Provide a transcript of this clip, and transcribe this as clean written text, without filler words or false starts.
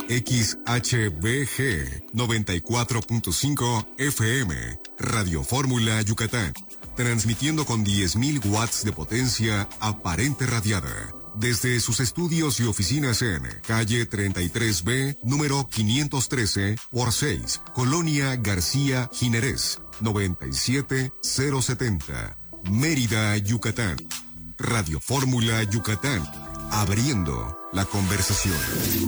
XHBG 94.5 FM, Radio Fórmula Yucatán. Transmitiendo con 10.000 watts de potencia aparente radiada. Desde sus estudios y oficinas en calle 33B, número 513 por 6, Colonia García Jiménez, 97070, Mérida, Yucatán. Radio Fórmula Yucatán, abriendo la conversación.